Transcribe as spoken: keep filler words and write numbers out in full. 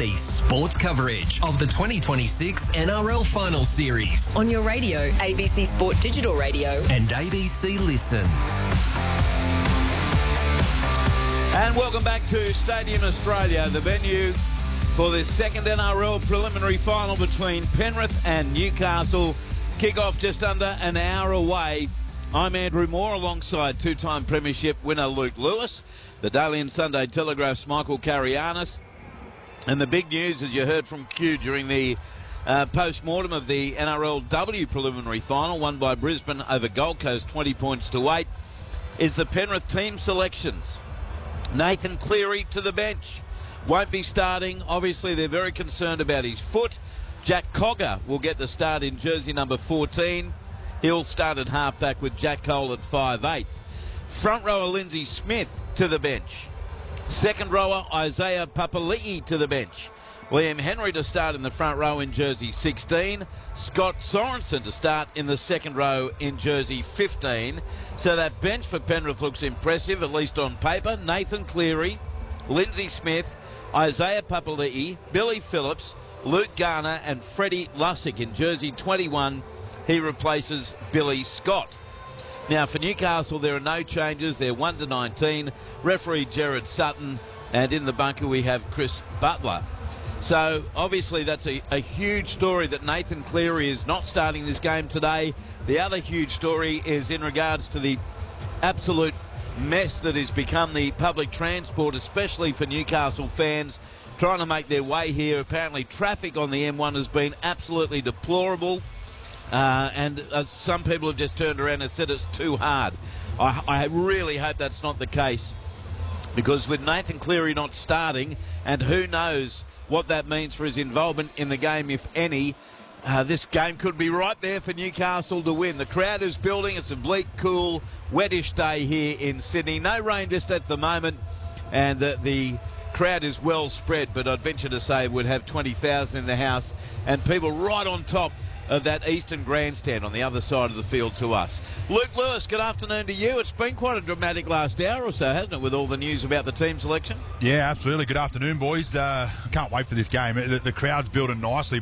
C sports coverage of the twenty twenty-six N R L Final Series on your radio, A B C Sport Digital Radio and A B C Listen. And welcome back to Stadium Australia, the venue for this second N R L preliminary final between Penrith and Newcastle. Kick-off just under an hour away. I'm Andrew Moore alongside two-time premiership winner Luke Lewis, the Daily and Sunday Telegraph's Michael Carianis. And the big news, as you heard from Q during the uh, post-mortem of the N R L W preliminary final, won by Brisbane over Gold Coast twenty points to eight, is the Penrith team selections. Nathan Cleary to the bench. Won't be starting. Obviously, they're very concerned about his foot. Jack Cogger will get the start in jersey number fourteen. He'll start at halfback with Jack Cole at five eight. Front rower Lindsay Smith to the bench. Second rower Isaiah Papali'i to the bench. Liam Henry to start in the front row in jersey sixteen. Scott Sorensen to start in the second row in jersey fifteen. So that bench for Penrith looks impressive, at least on paper. Nathan Cleary, Lindsay Smith, Isaiah Papali'i, Billy Phillips, Luke Garner and Freddie Lussick in jersey twenty-one. He replaces Billy Scott. Now for Newcastle there are no changes. They're one to nineteen. Referee Gerard Sutton, and in the bunker we have Chris Butler. So obviously that's a, a huge story that Nathan Cleary is not starting this game today. The other huge story is in regards to the absolute mess that has become the public transport, especially for Newcastle fans trying to make their way here. Apparently traffic on the M one has been absolutely deplorable. Uh, and uh, some people have just turned around and said it's too hard. I, I really hope that's not the case, because with Nathan Cleary not starting, and who knows what that means for his involvement in the game, if any, uh, this game could be right there for Newcastle to win. The crowd is building. It's a bleak, cool, wettish day here in Sydney. No rain just at the moment, and the, the crowd is well spread, but I'd venture to say we'd have twenty thousand in the house, and people right on top of that eastern grandstand on the other side of the field to us. Luke Lewis, good afternoon to you. It's been quite a dramatic last hour or so, hasn't it, with all the news about the team selection? Yeah, absolutely. Good afternoon, boys. Uh, can't wait for this game. The, the crowd's building nicely.